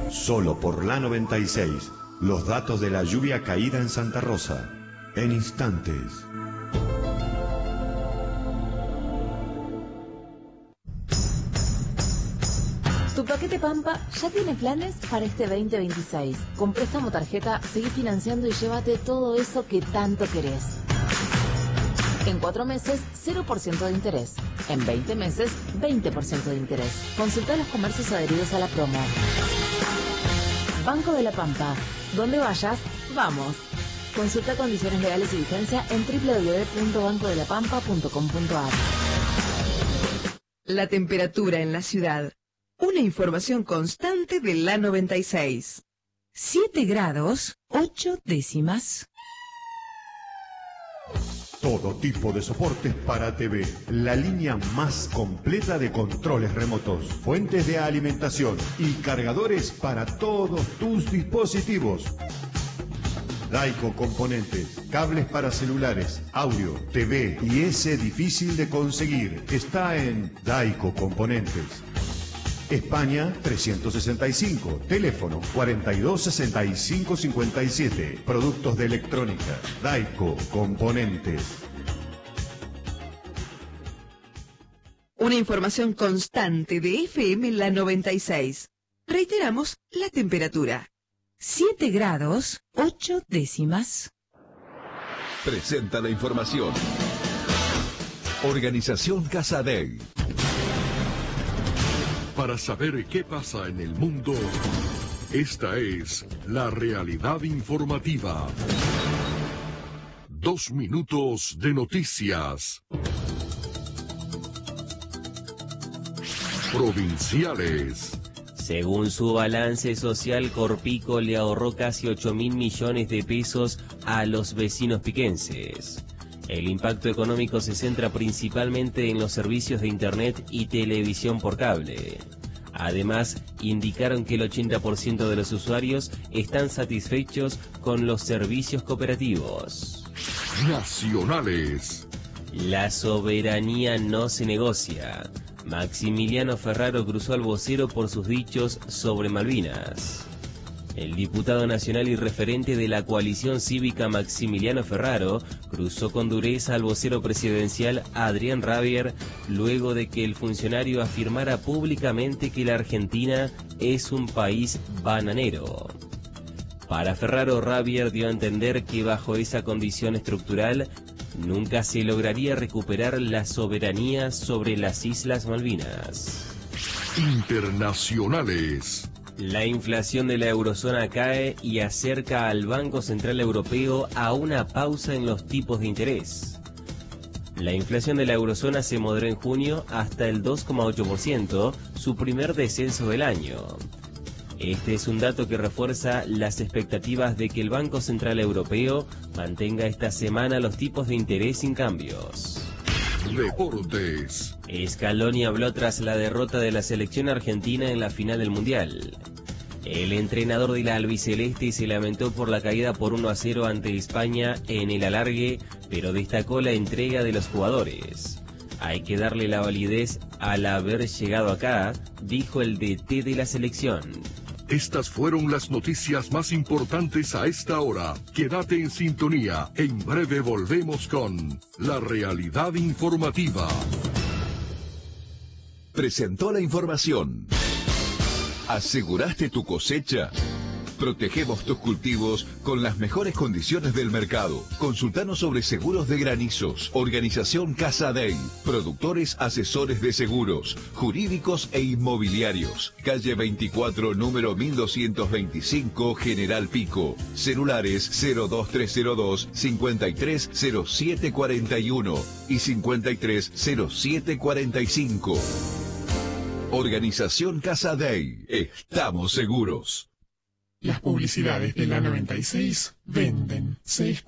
Solo por la 96. Los datos de la lluvia caída en Santa Rosa. En instantes. Tu paquete Pampa ya tiene planes para este 2026. Con préstamo tarjeta, seguí financiando y llévate todo eso que tanto querés. En 4 meses, 0% de interés. En 20 meses, 20% de interés. Consulta los comercios adheridos a la promo. Banco de la Pampa. Donde vayas, vamos. Consulta condiciones legales y vigencia en www.bancodelapampa.com.ar. La temperatura en la ciudad. Una información constante de la 96. 7 grados, 8 décimas. Todo tipo de soportes para TV. La línea más completa de controles remotos, fuentes de alimentación y cargadores para todos tus dispositivos. Daico Componentes, cables para celulares, audio, TV y ese difícil de conseguir. Está en Daico Componentes. España 365, teléfono 426557, productos de electrónica, Daico Componentes. Una información constante de FM La 96. Reiteramos la temperatura. 7 grados, 8 décimas. Presenta la información. Organización Casadei. Para saber qué pasa en el mundo, esta es la realidad informativa. 2 minutos de noticias. Provinciales. Según su balance social, Corpico le ahorró casi 8.000 millones de pesos a los vecinos piquenses. El impacto económico se centra principalmente en los servicios de internet y televisión por cable. Además, indicaron que el 80% de los usuarios están satisfechos con los servicios cooperativos. Nacionales. La soberanía no se negocia. Maximiliano Ferraro cruzó al vocero por sus dichos sobre Malvinas. El diputado nacional y referente de la coalición cívica Maximiliano Ferraro cruzó con dureza al vocero presidencial Adrián Rabier luego de que el funcionario afirmara públicamente que la Argentina es un país bananero. Para Ferraro, Rabier dio a entender que bajo esa condición estructural nunca se lograría recuperar la soberanía sobre las Islas Malvinas. Internacionales. La inflación de la eurozona cae y acerca al Banco Central Europeo a una pausa en los tipos de interés. La inflación de la eurozona se moderó en junio hasta el 2,8%, su primer descenso del año. Este es un dato que refuerza las expectativas de que el Banco Central Europeo mantenga esta semana los tipos de interés sin cambios. Deportes. Scaloni habló tras la derrota de la selección argentina en la final del Mundial. El entrenador de la albiceleste se lamentó por la caída por 1-0 ante España en el alargue, pero destacó la entrega de los jugadores. Hay que darle la validez al haber llegado acá, dijo el DT de la selección. Estas fueron las noticias más importantes a esta hora. Quédate en sintonía. En breve volvemos con la realidad informativa. Presentó la información. ¿Aseguraste tu cosecha? Protegemos tus cultivos con las mejores condiciones del mercado. Consultanos sobre seguros de granizos. Organización Casadei. Productores asesores de seguros, jurídicos e inmobiliarios. Calle 24, número 1225, General Pico. Celulares 02302 530741 y 530745. Organización Casadei. Estamos seguros. Las publicidades de la 96 venden, se escuchan.